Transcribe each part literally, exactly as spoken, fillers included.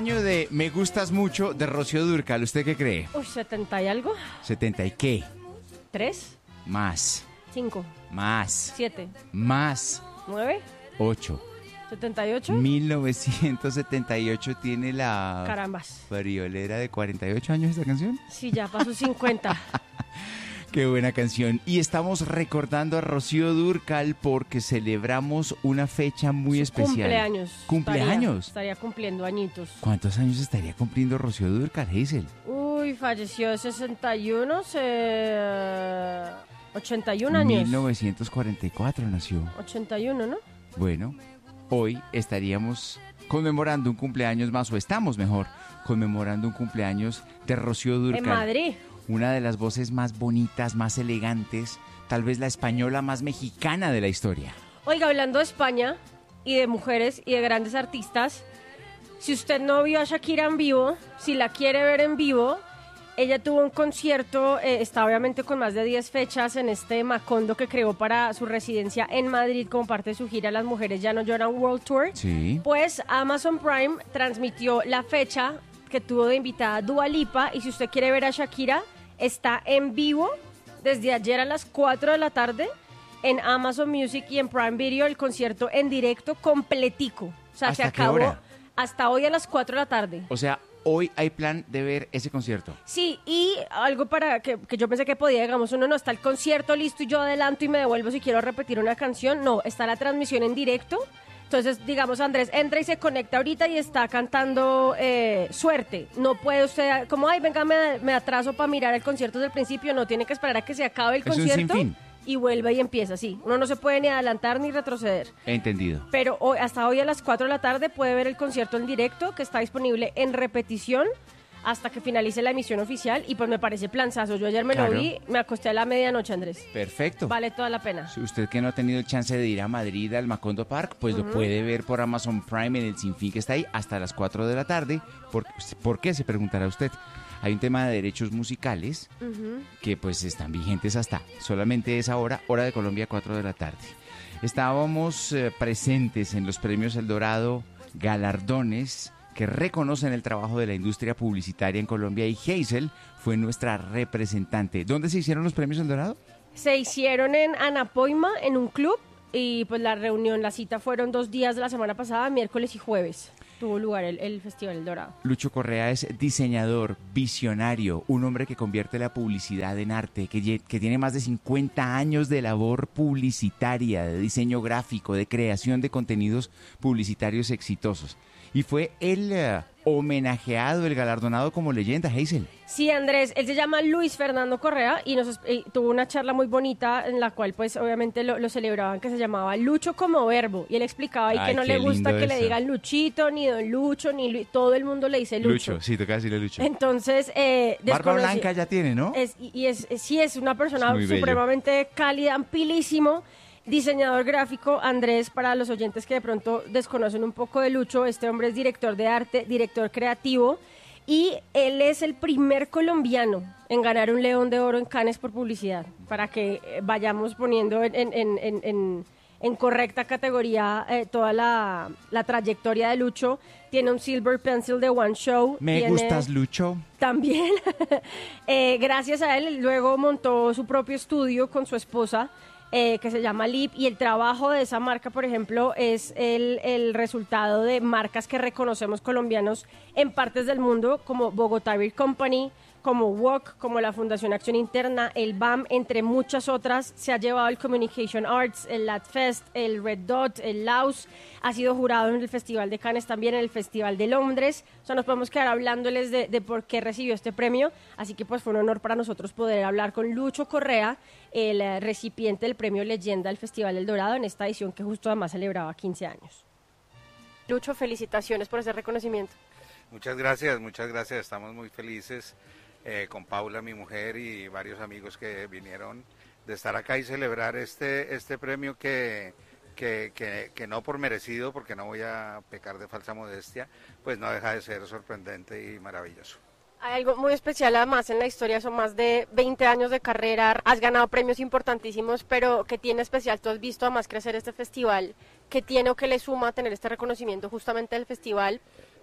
año de Me Gustas Mucho de Rocío Dúrcal? ¿Usted qué cree? Uy, setenta y algo. ¿setenta y qué? ¿Tres? Más. ¿Cinco? Más. ¿Siete? Más. ¿Nueve? Ocho. ¿setenta y ocho? mil novecientos setenta y ocho tiene la Carambas. friolera de cuarenta y ocho años esta canción. Sí, ya pasó cincuenta. Qué buena canción. Y estamos recordando a Rocío Dúrcal porque celebramos una fecha muy Su especial. Cumpleaños. ¿Cumpleaños? Estaría, estaría cumpliendo añitos. ¿Cuántos años estaría cumpliendo Rocío Dúrcal, Hazel? Uy, falleció de sesenta y uno, se... ochenta y un años. mil novecientos cuarenta y cuatro nació. ochenta y uno, ¿no? Bueno, hoy estaríamos conmemorando un cumpleaños más, o estamos mejor, conmemorando un cumpleaños de Rocío Dúrcal. En Madrid. Una de las voces más bonitas, más elegantes, tal vez la española más mexicana de la historia. Oiga, hablando de España y de mujeres y de grandes artistas, si usted no vio a Shakira en vivo, si la quiere ver en vivo, ella tuvo un concierto, eh, está obviamente con más de diez fechas en este Macondo que creó para su residencia en Madrid como parte de su gira Las Mujeres Ya No Lloran World Tour. Sí. Pues Amazon Prime transmitió la fecha que tuvo de invitada Dua Lipa, y si usted quiere ver a Shakira, está en vivo desde ayer a las cuatro de la tarde en Amazon Music y en Prime Video, el concierto en directo completico. O sea, se ¿Hasta qué acabó hora? hasta hoy a las cuatro de la tarde. O sea, hoy hay plan de ver ese concierto. Sí, y algo para que, que yo pensé que podía, digamos, uno no está el concierto listo y yo adelanto y me devuelvo si quiero repetir una canción. No, está la transmisión en directo. Entonces, digamos, Andrés entra y se conecta ahorita y está cantando eh, Suerte. No puede usted, como, ay, venga, me, me atraso para mirar el concierto desde el principio. No, tiene que esperar a que se acabe el Es un concierto sinfín. y vuelve y empieza, sí. Uno no se puede ni adelantar ni retroceder. Entendido. Pero hoy, hasta hoy a las cuatro de la tarde puede ver el concierto en directo, que está disponible en repetición hasta que finalice la emisión oficial, y pues me parece planzazo. Yo ayer me Claro. lo vi, me acosté a la medianoche, Andrés. Perfecto. Vale toda la pena. Si usted que no ha tenido el chance de ir a Madrid al Macondo Park, pues lo puede ver por Amazon Prime en el Sinfín que está ahí hasta las cuatro de la tarde. ¿Por, ¿por qué? Se preguntará usted. Hay un tema de derechos musicales Ujú. que pues están vigentes hasta solamente esa hora, hora de Colombia, cuatro de la tarde. Estábamos eh, presentes en los premios El Dorado, galardones que reconocen el trabajo de la industria publicitaria en Colombia, y Hazel fue nuestra representante. ¿Dónde se hicieron los premios El Dorado? Se hicieron en Anapoima, en un club, y pues la reunión, la cita fueron dos días de la semana pasada, miércoles y jueves. Tuvo lugar el, el Festival El Dorado. Lucho Correa es diseñador, visionario, un hombre que convierte la publicidad en arte, que, lle- que tiene más de cincuenta años de labor publicitaria, de diseño gráfico, de creación de contenidos publicitarios exitosos. Y fue el eh, homenajeado, el galardonado como leyenda, Hazel. Sí, Andrés, él se llama Luis Fernando Correa y nos y tuvo una charla muy bonita en la cual pues obviamente lo, lo celebraban, que se llamaba Lucho como verbo, y él explicaba ahí Ay, que no qué le gusta lindo que le eso. digan Luchito, ni Don Lucho, ni Lu- todo el mundo le dice Lucho. sí, toca decirle Lucho. Entonces, eh, Barba desconocí- blanca ya tiene, ¿no? Es, y y es, es- sí, es una persona Es muy bello. supremamente cálida, ampilísimo, diseñador gráfico. Andrés, para los oyentes que de pronto desconocen un poco de Lucho, este hombre es director de arte, director creativo, y él es el primer colombiano en ganar un León de Oro en Cannes por publicidad, para que eh, vayamos poniendo en, en- en- en- en- en correcta categoría eh, toda la, la trayectoria de Lucho. Tiene un Silver Pencil de One Show. Me tiene- gustas, Lucho. también, eh, gracias a él, luego montó su propio estudio con su esposa, eh, que se llama Lip, y el trabajo de esa marca, por ejemplo, es el, el resultado de marcas que reconocemos colombianos en partes del mundo, como Bogotá Beer Company, como W O C, como la Fundación Acción Interna, el B A M, entre muchas otras. Se ha llevado el Communication Arts, el LATFest, el Red Dot, el Laus. Ha sido jurado en el Festival de Cannes, también en el Festival de Londres. O sea, nos podemos quedar hablándoles de, de por qué recibió este premio. Así que pues fue un honor para nosotros poder hablar con Lucho Correa, el eh, recipiente del premio Leyenda del Festival del Dorado, en esta edición que justo además celebraba quince años. Lucho, felicitaciones por ese reconocimiento. Muchas gracias, muchas gracias. Estamos muy felices eh, con Paula, mi mujer, y varios amigos que vinieron de estar acá y celebrar este, este premio que, que, que, que no por merecido, porque no voy a pecar de falsa modestia, pues no deja de ser sorprendente y maravilloso. Hay algo muy especial además en la historia, son más de veinte años de carrera, has ganado premios importantísimos, pero ¿qué tiene especial? Tú has visto además crecer este festival, ¿qué tiene o qué le suma a tener este reconocimiento justamente del festival?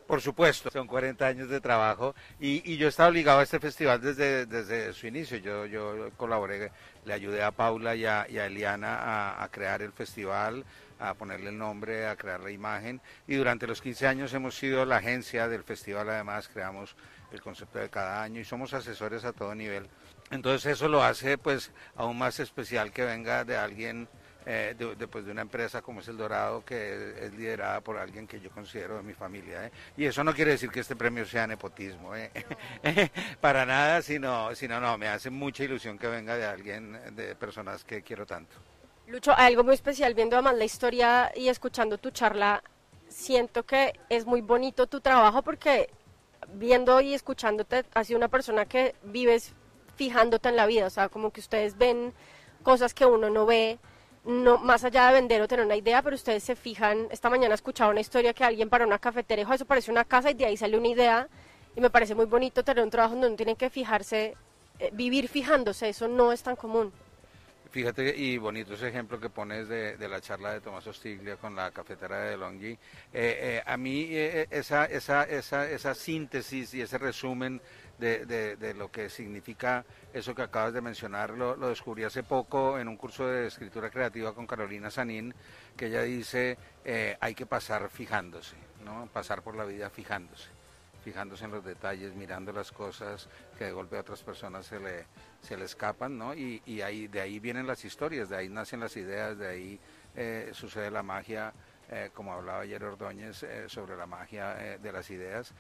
Por supuesto, son cuarenta años de trabajo y, y yo estaba ligado a este festival desde, desde su inicio. Yo, yo colaboré, le ayudé a Paula y a, y a Eliana a, a crear el festival, a ponerle el nombre, a crear la imagen, y durante los quince años hemos sido la agencia del festival. Además creamos el concepto de cada año y somos asesores a todo nivel. Entonces eso lo hace pues aún más especial que venga de alguien, eh, de, de, pues, de una empresa como es El Dorado, que es, es liderada por alguien que yo considero de mi familia, ¿eh? Y eso no quiere decir que este premio sea nepotismo, ¿eh? Para nada, sino, sino no, me hace mucha ilusión que venga de alguien, de personas que quiero tanto. Lucho, hay algo muy especial viendo además la historia y escuchando tu charla. Siento que es muy bonito tu trabajo porque viendo y escuchándote has sido una persona que vives fijándote en la vida, o sea, como que ustedes ven cosas que uno no ve, no más allá de vender o tener una idea, pero ustedes se fijan. Esta mañana escuchaba una historia que alguien para una cafetería dijo, eso parece una casa, y de ahí sale una idea, y me parece muy bonito tener un trabajo donde uno tiene que fijarse, eh, vivir fijándose, eso no es tan común. Fíjate, y bonito ese ejemplo que pones de, de la charla de Tomás Ostiglia con la cafetera de Longhi. Eh, eh, a mí eh, esa, esa, esa, esa síntesis y ese resumen de, de, de lo que significa eso que acabas de mencionar, lo, lo descubrí hace poco en un curso de escritura creativa con Carolina Sanín, que ella dice, eh, hay que pasar fijándose, ¿no? Pasar por la vida fijándose. fijándose en los detalles, mirando las cosas que de golpe a otras personas se le, se le escapan, ¿no? Y, y ahí, de ahí vienen las historias, de ahí nacen las ideas, de ahí eh, sucede la magia, eh, como hablaba ayer Ordóñez, eh, sobre la magia eh, de las ideas.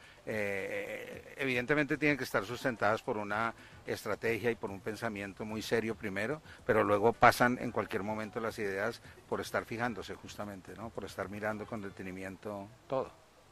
Eh, evidentemente tienen que estar sustentadas por una estrategia y por un pensamiento muy serio primero, pero luego pasan en cualquier momento las ideas por estar fijándose justamente, ¿no? Por estar mirando con detenimiento todo.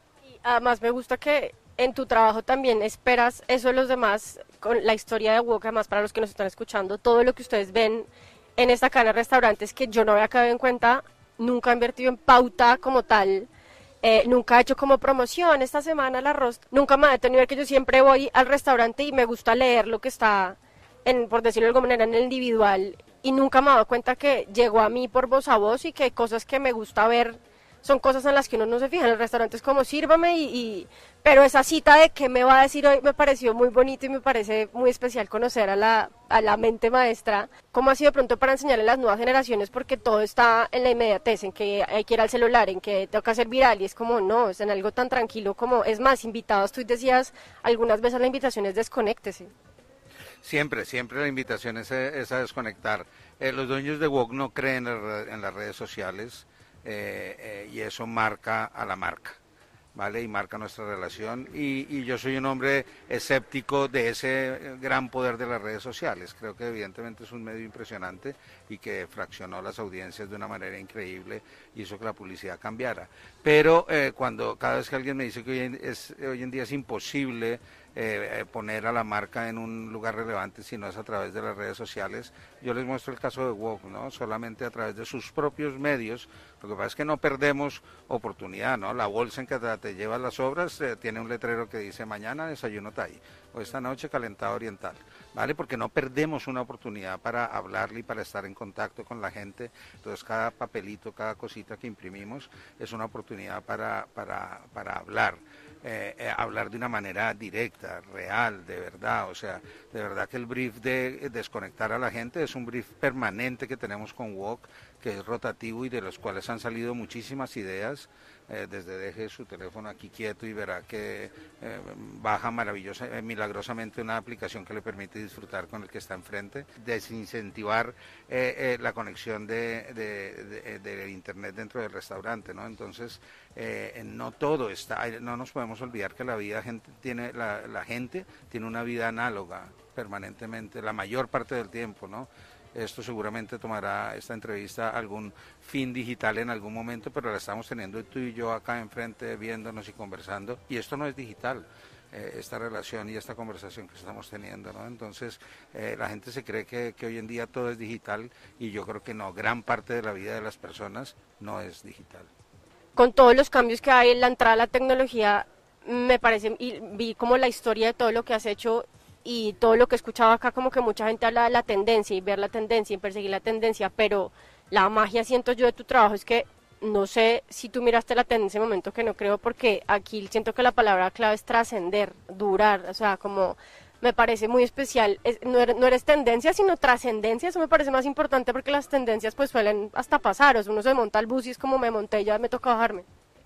Además me gusta que en tu trabajo también esperas eso de los demás, con la historia de Wok. Además, para los que nos están escuchando, todo lo que ustedes ven en esta cadena de restaurantes que yo no había caído en cuenta, nunca he invertido en pauta como tal, eh, nunca he hecho como promoción, esta semana el arroz, nunca me ha detenido, que yo siempre voy al restaurante y me gusta leer lo que está, en, por decirlo de alguna manera, en el individual, y nunca me he dado cuenta que llegó a mí por voz a voz y que hay cosas que me gusta ver. Son cosas en las que uno no se fija en el restaurante, es como sírvame y, y... Pero esa cita de qué me va a decir hoy me pareció muy bonito y me parece muy especial conocer a la, a la mente maestra. ¿Cómo ha sido de pronto para enseñarle a las nuevas generaciones? Porque todo está en la inmediatez, en que hay que ir al celular, en que toca ser viral, y es como, no, es en algo tan tranquilo como, es más, invitados, tú decías, algunas veces la invitación es desconéctese. Siempre, siempre la invitación es, es a desconectar. Eh, los dueños de Wok no creen en las redes sociales. Eh, eh, y eso marca a la marca, ¿vale? Y marca nuestra relación, y, y yo soy un hombre escéptico de ese gran poder de las redes sociales. Creo que evidentemente es un medio impresionante y que fraccionó las audiencias de una manera increíble y hizo que la publicidad cambiara, pero eh, cuando cada vez que alguien me dice que hoy en, es, hoy en día es imposible Eh, poner a la marca en un lugar relevante si no es a través de las redes sociales, yo les muestro el caso de Wok, ¿no? Solamente a través de sus propios medios. Lo que pasa es que no perdemos oportunidad, ¿no? La bolsa en que te, te llevas las obras eh, tiene un letrero que dice mañana desayuno Thai o esta noche calentado oriental, ¿vale? Porque no perdemos una oportunidad para hablarle y para estar en contacto con la gente. Entonces cada papelito, cada cosita que imprimimos es una oportunidad para, para, para hablar. Eh, eh, hablar de una manera directa, real, de verdad. O sea, de verdad que el brief de desconectar a la gente es un brief permanente que tenemos con Wok, que es rotativo y de los cuales han salido muchísimas ideas. Eh, desde deje su teléfono aquí quieto y verá que eh, baja maravillosa, eh, milagrosamente una aplicación que le permite disfrutar con el que está enfrente, desincentivar eh, eh, la conexión de, de, de, de internet dentro del restaurante, ¿no? Entonces eh, no todo está, no nos podemos olvidar que la vida gente tiene, la, la gente tiene una vida análoga permanentemente, la mayor parte del tiempo, ¿no? Esto seguramente tomará, esta entrevista, algún fin digital en algún momento, pero la estamos teniendo tú y yo acá enfrente, viéndonos y conversando, y esto no es digital, eh, esta relación y esta conversación que estamos teniendo, ¿no? Entonces, eh, la gente se cree que, que hoy en día todo es digital, y yo creo que no, gran parte de la vida de las personas no es digital. Con todos los cambios que hay en la entrada a la tecnología, me parece, y vi como la historia de todo lo que has hecho, y todo lo que he escuchado acá, como que mucha gente habla de la tendencia y ver la tendencia y perseguir la tendencia, pero la magia, siento yo, de tu trabajo es que no sé si tú miraste la tendencia en ese momento, que no creo, porque aquí siento que la palabra clave es trascender, durar, o sea, como me parece muy especial, es, no, eres, no eres tendencia, sino trascendencia, eso me parece más importante porque las tendencias pues suelen hasta pasar, o sea, uno se monta al bus y es como me monté, ya me toca bajarme.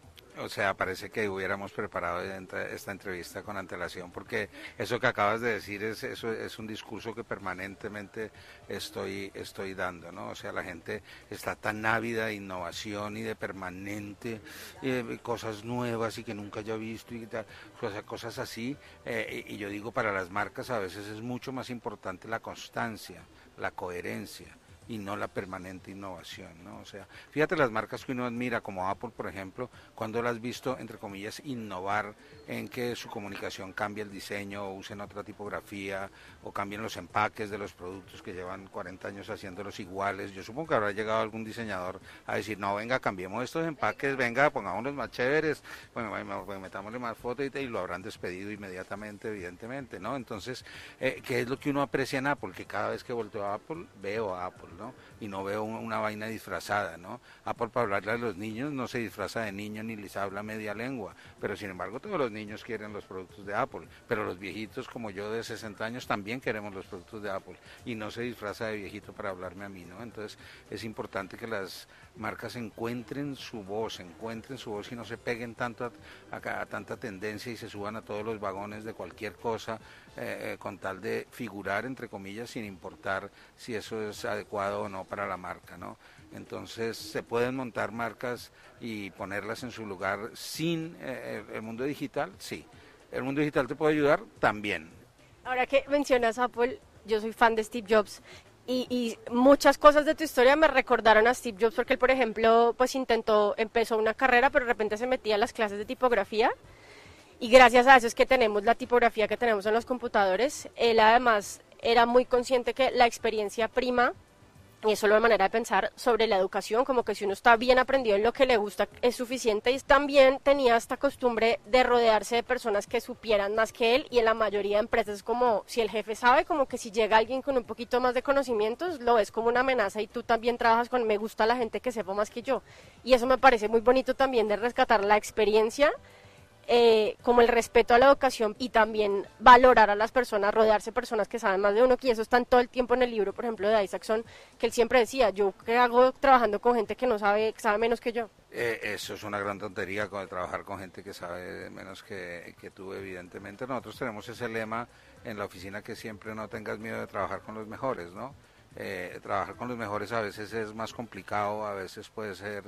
O sea, parece que hubiéramos preparado esta entrevista con antelación, porque eso que acabas de decir es eso es un discurso que permanentemente estoy estoy dando, ¿no? O sea, la gente está tan ávida de innovación y de permanente eh, cosas nuevas y que nunca haya visto y tal, o sea, cosas así. Eh, y yo digo, para las marcas a veces es mucho más importante la constancia, la coherencia, y no la permanente innovación, ¿no? O sea, fíjate las marcas que uno admira, como Apple, por ejemplo, cuando las has visto, entre comillas, innovar en que su comunicación cambie el diseño, o usen otra tipografía, o cambien los empaques de los productos que llevan cuarenta años haciéndolos iguales. Yo supongo que habrá llegado algún diseñador a decir, no, venga, cambiemos estos empaques, venga, pongámoslos más chéveres, bueno, metámosle más fotos y, y lo habrán despedido inmediatamente, evidentemente, ¿no? Entonces, eh, ¿qué es lo que uno aprecia en Apple? Que cada vez que volteo a Apple, veo a Apple, ¿no? Y no veo una, una vaina disfrazada, ¿no? Apple, para hablarle a los niños, no se disfraza de niño ni les habla media lengua, pero sin embargo todos los niños quieren los productos de Apple, pero los viejitos como yo de sesenta años también queremos los productos de Apple, y no se disfraza de viejito para hablarme a mí, ¿no? Entonces es importante que las marcas encuentren su voz, encuentren su voz y no se peguen tanto a, a, a tanta tendencia y se suban a todos los vagones de cualquier cosa, eh, eh, con tal de figurar, entre comillas, sin importar si eso es adecuado o no para la marca, ¿no? Entonces se pueden montar marcas y ponerlas en su lugar sin eh, el mundo digital, sí. ¿El mundo digital te puede ayudar? También. Ahora que mencionas Apple, yo soy fan de Steve Jobs y, y muchas cosas de tu historia me recordaron a Steve Jobs porque él, por ejemplo, pues intentó, empezó una carrera, pero de repente se metía a las clases de tipografía y gracias a eso es que tenemos la tipografía que tenemos en los computadores. Él además era muy consciente que la experiencia prima, y es solo una manera de pensar sobre la educación, como que si uno está bien aprendido en lo que le gusta es suficiente, y también tenía esta costumbre de rodearse de personas que supieran más que él, y en la mayoría de empresas es como si el jefe sabe, como que si llega alguien con un poquito más de conocimientos, lo ves como una amenaza y tú también trabajas con me gusta la gente que sepa más que yo, y eso me parece muy bonito también de rescatar la experiencia, Eh, como el respeto a la educación y también valorar a las personas, rodearse de personas que saben más de uno, que eso está todo el tiempo en el libro, por ejemplo, de Isaacson, que él siempre decía, yo qué hago trabajando con gente que no sabe, que sabe menos que yo. Eh, eso es una gran tontería, con trabajar con gente que sabe menos que, que tú, evidentemente. Nosotros tenemos ese lema en la oficina, que siempre no tengas miedo de trabajar con los mejores, ¿no? Eh, trabajar con los mejores a veces es más complicado, a veces puede ser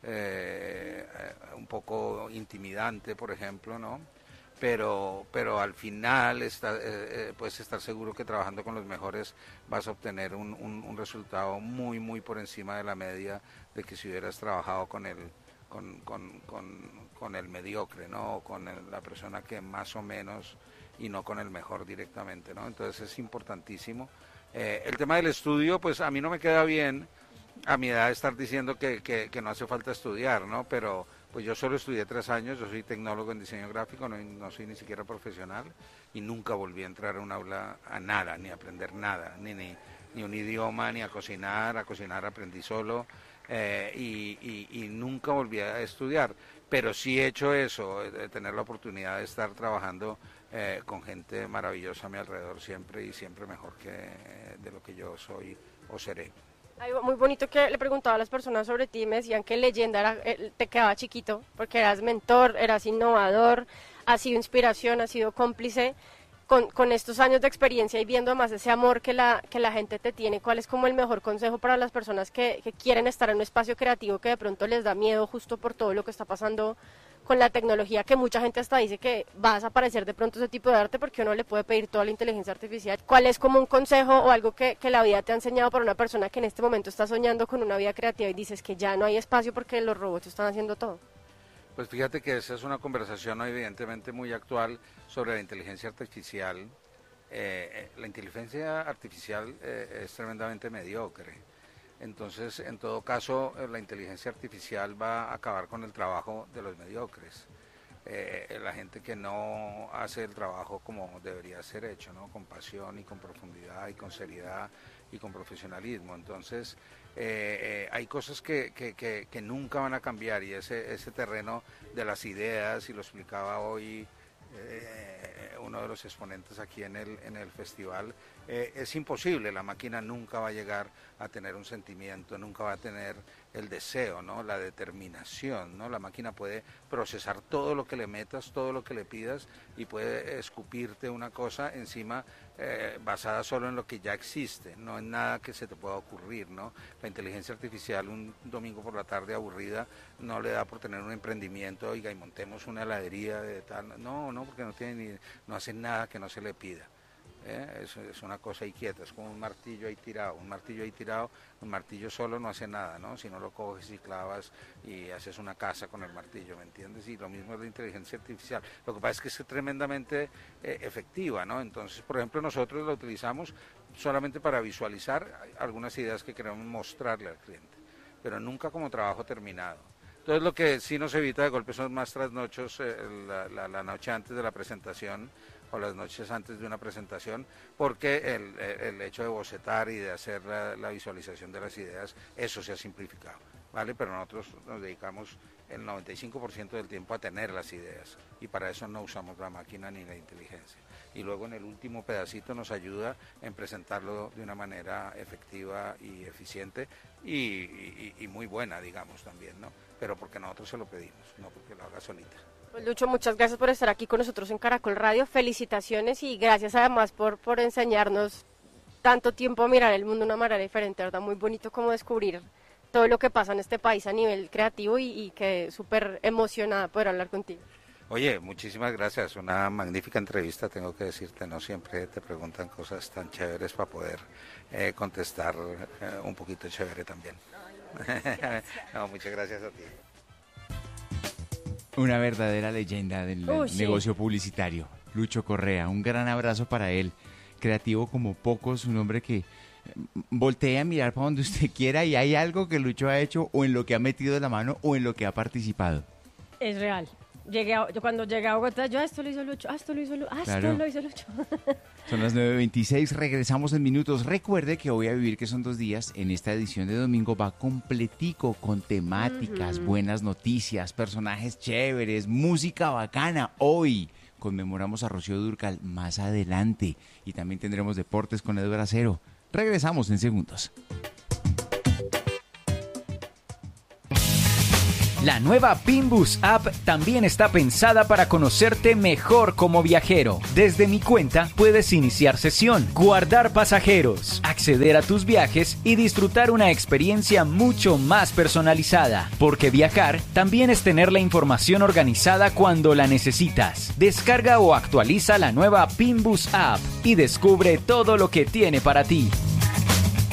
Eh, un poco intimidante, por ejemplo, ¿no? Pero, pero al final está, eh, puedes estar seguro que trabajando con los mejores vas a obtener un, un, un resultado muy, muy por encima de la media de que si hubieras trabajado con el, con, con, con, con el mediocre, ¿no? O con el, la persona que más o menos, y no con el mejor directamente, ¿no? Entonces es importantísimo. Eh, el tema del estudio, pues a mí no me queda bien a mi edad estar diciendo que, que, que no hace falta estudiar, ¿no? Pero pues yo solo estudié tres años, yo soy tecnólogo en diseño gráfico, no, no soy ni siquiera profesional, y nunca volví a entrar a un aula a nada, ni a aprender nada, ni, ni, ni un idioma, ni a cocinar, a cocinar aprendí solo, eh, y, y, y nunca volví a estudiar, pero sí he hecho eso, de tener la oportunidad de estar trabajando eh, con gente maravillosa a mi alrededor siempre, y siempre mejor que eh, de lo que yo soy o seré. Algo muy bonito que le preguntaba a las personas sobre ti, me decían que Leyenda era, eh, te quedaba chiquito, porque eras mentor, eras innovador, has sido inspiración, has sido cómplice. Con, con estos años de experiencia y viendo más ese amor que la, que la gente te tiene, ¿cuál es como el mejor consejo para las personas que, que quieren estar en un espacio creativo que de pronto les da miedo justo por todo lo que está pasando con la tecnología, que mucha gente hasta dice que va a desaparecer de pronto ese tipo de arte porque uno le puede pedir toda la inteligencia artificial? ¿Cuál es como un consejo o algo que, que la vida te ha enseñado para una persona que en este momento está soñando con una vida creativa y dices que ya no hay espacio porque los robots están haciendo todo? Pues fíjate que esa es una conversación evidentemente muy actual sobre la inteligencia artificial. Eh, la inteligencia artificial eh, es tremendamente mediocre. Entonces, en todo caso, la inteligencia artificial va a acabar con el trabajo de los mediocres. Eh, la gente que no hace el trabajo como debería ser hecho, ¿no? Con pasión y con profundidad y con seriedad y con profesionalismo. Entonces, eh, eh, hay cosas que, que, que, que nunca van a cambiar, y ese, ese terreno de las ideas, y lo explicaba hoy eh, uno de los exponentes aquí en el, en el festival, eh, es imposible, la máquina nunca va a llegar a tener un sentimiento, nunca va a tener el deseo, ¿no? La determinación, ¿no? La máquina puede procesar todo lo que le metas, todo lo que le pidas, y puede escupirte una cosa encima eh, basada solo en lo que ya existe, no en nada que se te pueda ocurrir, ¿no? La inteligencia artificial un domingo por la tarde aburrida no le da por tener un emprendimiento, oiga, y montemos una heladería de tal, no, no, porque no tiene ni, no hace nada que no se le pida. ¿Eh? Es, es una cosa ahí quieta, es como un martillo ahí tirado, un martillo ahí tirado, un martillo solo no hace nada, ¿no? Si no lo coges y clavas y haces una casa con el martillo, ¿me entiendes? Y lo mismo es la inteligencia artificial. Lo que pasa es que es tremendamente eh, efectiva, ¿no? Entonces, por ejemplo, nosotros la utilizamos solamente para visualizar algunas ideas que queremos mostrarle al cliente, pero nunca como trabajo terminado. Entonces, lo que sí nos evita de golpe son más trasnochos eh, la, la, la noche antes de la presentación, o las noches antes de una presentación, porque el, el hecho de bocetar y de hacer la, la visualización de las ideas, eso se ha simplificado, ¿vale? Pero nosotros nos dedicamos el noventa y cinco por ciento del tiempo a tener las ideas, y para eso no usamos la máquina ni la inteligencia. Y luego en el último pedacito nos ayuda en presentarlo de una manera efectiva y eficiente, y, y, y muy buena, digamos, también, ¿no? Pero porque nosotros se lo pedimos, no porque lo haga solita. Pues Lucho, muchas gracias por estar aquí con nosotros en Caracol Radio, felicitaciones, y gracias además por, por enseñarnos tanto tiempo a mirar el mundo de una manera diferente, ¿verdad? Muy bonito como descubrir todo lo que pasa en este país a nivel creativo, y, y quedé súper emocionada por hablar contigo. Oye, muchísimas gracias, una magnífica entrevista, tengo que decirte, no siempre te preguntan cosas tan chéveres para poder eh, contestar eh, un poquito chévere también. No, muchas gracias a ti. Una verdadera leyenda del Uy, sí. negocio publicitario, Lucho Correa. Un gran abrazo para él, creativo como pocos, un hombre que voltea a mirar para donde usted quiera y hay algo que Lucho ha hecho, o en lo que ha metido la mano, o en lo que ha participado. Es real. Llegué a, yo cuando llegué a Bogotá, yo, ah, esto lo hizo Lucho, ah, esto lo hizo Lucho, ah, Claro. esto lo hizo Lucho. Son las nueve veintiséis, regresamos en minutos. Recuerde que Voy a Vivir, que son dos días, en esta edición de domingo va completico, con temáticas, uh-huh. buenas noticias, personajes chéveres, música bacana. Hoy conmemoramos a Rocío Dúrcal, más adelante, y también tendremos deportes con Edward Acero. Regresamos en segundos. La nueva Pinbus App también está pensada para conocerte mejor como viajero. Desde mi cuenta puedes iniciar sesión, guardar pasajeros, acceder a tus viajes y disfrutar una experiencia mucho más personalizada. Porque viajar también es tener la información organizada cuando la necesitas. Descarga o actualiza la nueva Pinbus App y descubre todo lo que tiene para ti.